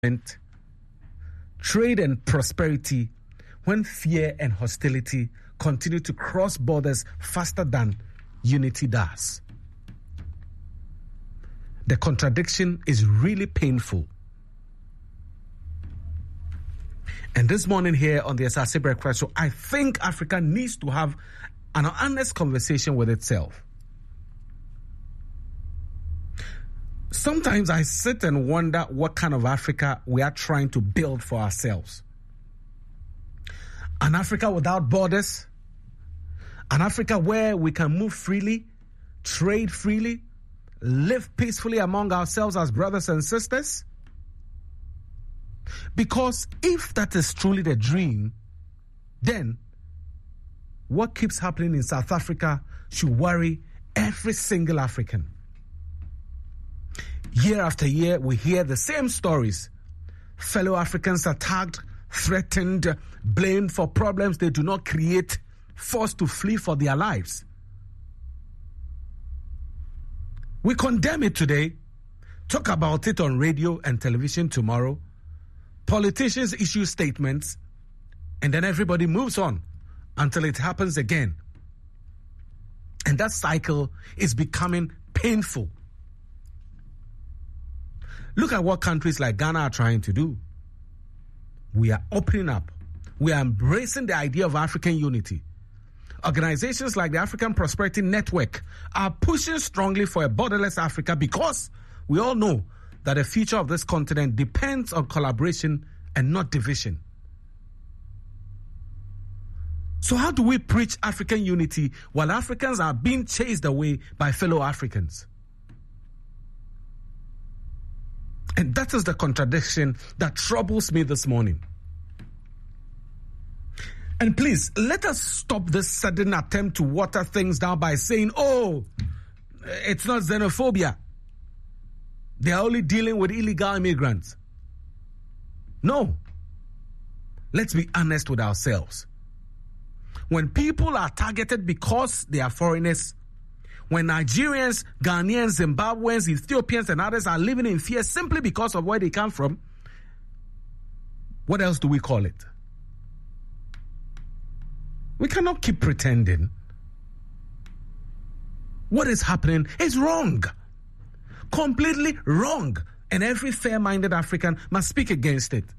trade and prosperity when fear and hostility continue to cross borders faster than unity does. The contradiction is really painful. And this morning here on the Asase Breakfast Show, I think Africa needs to have an honest conversation with itself. Sometimes I sit and wonder what kind of Africa we are trying to build for ourselves. An Africa without borders, an Africa where we can move freely, trade freely, live peacefully among ourselves as brothers and sisters. Because if that is truly the dream, then what keeps happening in South Africa should worry every single African. Year after year, we hear the same stories. Fellow Africans attacked, threatened, blamed for problems they do not create, forced to flee for their lives. We condemn it today, talk about it on radio and television tomorrow. Politicians issue statements, and then everybody moves on until it happens again. And that cycle is becoming painful. Look at what countries like Ghana are trying to do. We are opening up. We are embracing the idea of African unity. Organizations like the African Prosperity Network are pushing strongly for a borderless Africa because we all know that the future of this continent depends on collaboration and not division. So how do we preach African unity while Africans are being chased away by fellow Africans? And that is the contradiction that troubles me this morning. And please, let us stop this sudden attempt to water things down by saying, oh, it's not xenophobia. They are only dealing with illegal immigrants. No. Let's be honest with ourselves. When people are targeted because they are foreigners, when Nigerians, Ghanaians, Zimbabweans, Ethiopians, and others are living in fear simply because of where they come from, what else do we call it? We cannot keep pretending. What is happening is wrong. Completely wrong. And every fair-minded African must speak against it.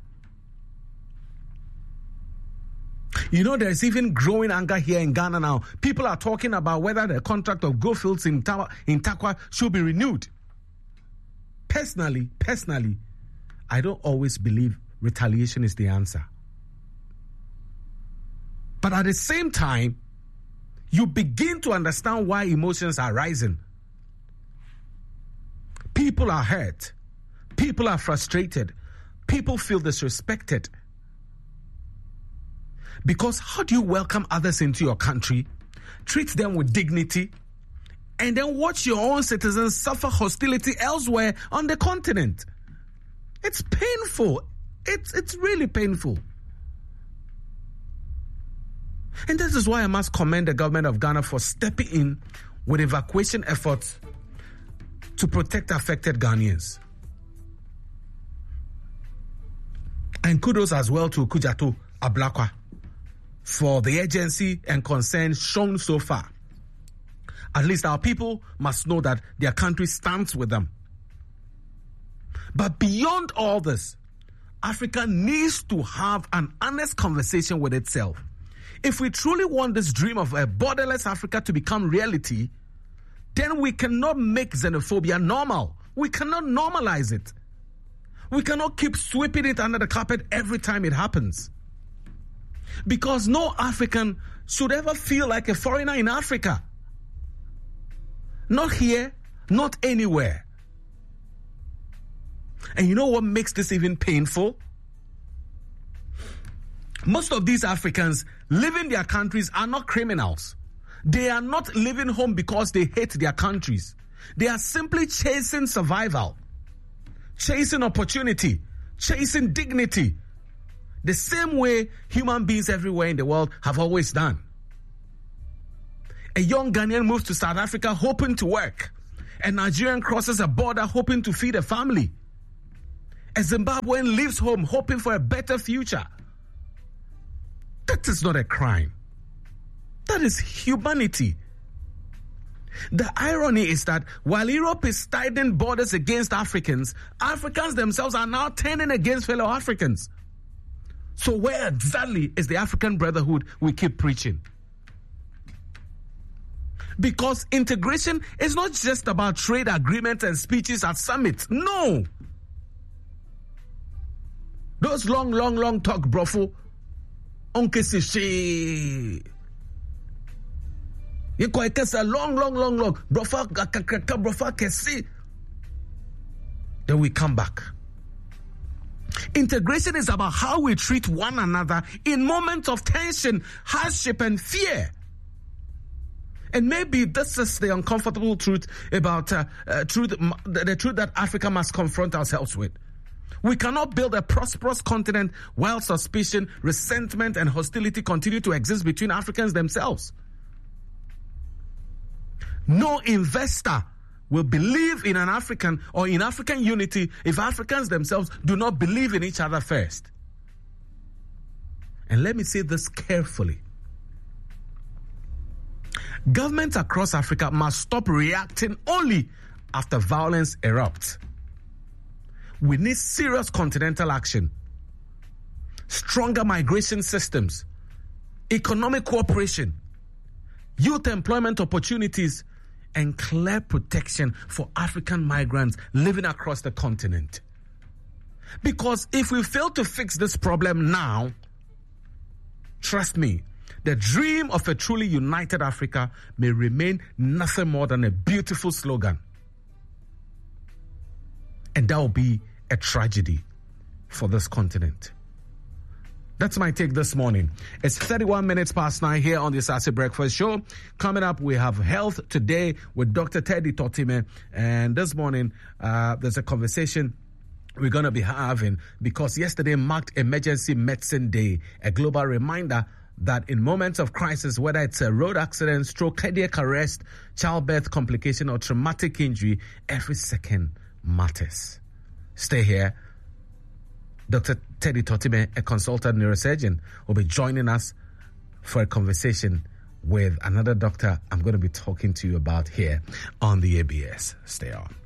You know, there's even growing anger here in Ghana now. People are talking about whether the contract of Goldfields in Takwa should be renewed. Personally, I don't always believe retaliation is the answer. But at the same time, you begin to understand why emotions are rising. People are hurt. People are frustrated. People feel disrespected. Because how do you welcome others into your country, treat them with dignity, and then watch your own citizens suffer hostility elsewhere on the continent? It's painful. It's really painful. And this is why I must commend the government of Ghana for stepping in with evacuation efforts to protect affected Ghanaians. And kudos as well to Kujato Ablakwa for the urgency and concern shown so far. At least our people must know that their country stands with them. But beyond all this, Africa needs to have an honest conversation with itself. If we truly want this dream of a borderless Africa to become reality, then we cannot make xenophobia normal. We cannot normalize it. We cannot keep sweeping it under the carpet every time it happens. Because no African should ever feel like a foreigner in Africa. Not here, not anywhere. And you know what makes this even painful? Most of these Africans living in their countries are not criminals. They are not living home because they hate their countries. They are simply chasing survival, chasing opportunity, chasing dignity, the same way human beings everywhere in the world have always done. A young Ghanaian moves to South Africa hoping to work. A Nigerian crosses a border hoping to feed a family. A Zimbabwean leaves home hoping for a better future. That is not a crime. That is humanity. The irony is that while Europe is tightening borders against Africans, Africans themselves are now turning against fellow Africans. So where exactly is the African brotherhood we keep preaching? Because integration is not just about trade agreements and speeches at summits. No. Those long talk, brofo. Onke sishi. You call it a long. Brofa kesi. Then we come back. Integration is about how we treat one another in moments of tension, hardship, and fear. And maybe this is the uncomfortable truth about the truth that Africa must confront ourselves with. We cannot build a prosperous continent while suspicion, resentment, and hostility continue to exist between Africans themselves. No investor will believe in an African or in African unity if Africans themselves do not believe in each other first. And let me say this carefully. Governments across Africa must stop reacting only after violence erupts. We need serious continental action, stronger migration systems, economic cooperation, youth employment opportunities, and clear protection for African migrants living across the continent. Because if we fail to fix this problem now, trust me, the dream of a truly united Africa may remain nothing more than a beautiful slogan. And that will be a tragedy for this continent. That's my take this morning. It's 31 minutes past 9 here on the Asase Breakfast Show. Coming up, we have Health Today with Dr. Teddy Totime. And this morning, there's a conversation we're going to be having because yesterday marked Emergency Medicine Day, a global reminder that in moments of crisis, whether it's a road accident, stroke, cardiac arrest, childbirth complication, or traumatic injury, every second matters. Stay here. Dr. Teddy Totime, a consultant neurosurgeon, will be joining us for a conversation with another doctor I'm going to be talking to you about here on the ABS. Stay on.